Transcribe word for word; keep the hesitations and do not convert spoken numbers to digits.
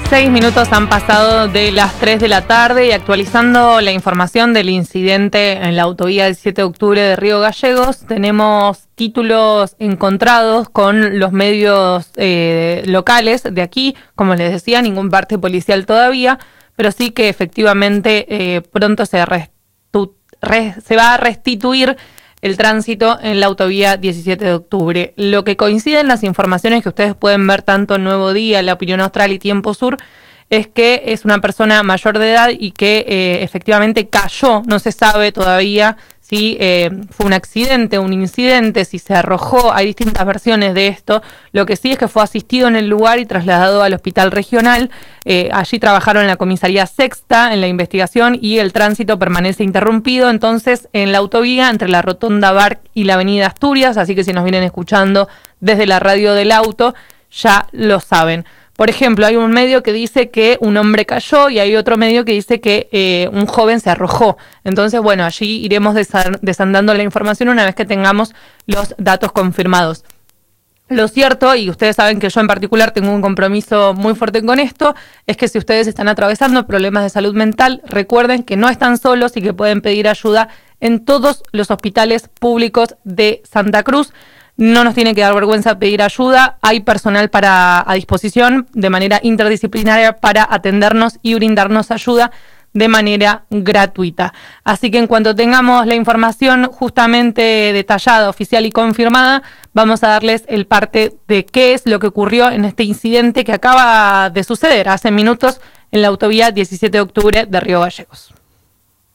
Seis minutos han pasado de las tres de la tarde y actualizando la información del incidente en la autovía del siete de octubre de Río Gallegos, tenemos títulos encontrados con los medios eh, locales de aquí. Como les decía, ningún parte policial todavía, pero sí que efectivamente eh, pronto se, restu- re- se va a restituir el tránsito en la autovía diecisiete de octubre. Lo que coincide en las informaciones que ustedes pueden ver tanto en Nuevo Día, La Opinión Austral y Tiempo Sur, es que es una persona mayor de edad y que eh, efectivamente cayó. No se sabe todavía si eh, fue un accidente, un incidente, si se arrojó. Hay distintas versiones de esto. Lo que sí es que fue asistido en el lugar y trasladado al hospital regional. Eh, allí trabajaron en la comisaría sexta en la investigación y el tránsito permanece interrumpido entonces en la autovía entre la rotonda Barc y la avenida Asturias. Así que si nos vienen escuchando desde la radio del auto, ya lo saben. Por ejemplo, hay un medio que dice que un hombre cayó y hay otro medio que dice que eh, un joven se arrojó. Entonces, bueno, allí iremos desa- desandando la información una vez que tengamos los datos confirmados. Lo cierto, y ustedes saben que yo en particular tengo un compromiso muy fuerte con esto, es que si ustedes están atravesando problemas de salud mental, recuerden que no están solos y que pueden pedir ayuda en todos los hospitales públicos de Santa Cruz. No nos tiene que dar vergüenza pedir ayuda. Hay personal para, a disposición de manera interdisciplinaria para atendernos y brindarnos ayuda de manera gratuita. Así que en cuanto tengamos la información justamente detallada, oficial y confirmada, vamos a darles el parte de qué es lo que ocurrió en este incidente que acaba de suceder hace minutos en la autovía diecisiete de octubre de Río Gallegos.